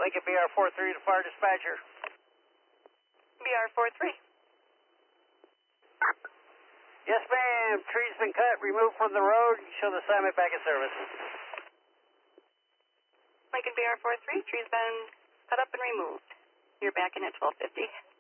Lincoln BR43 to fire dispatcher. BR43. Yes, ma'am. Tree's been cut, removed from the road. Show the assignment back in service. Lincoln BR43, tree's been cut up and removed. You're back in at 1250.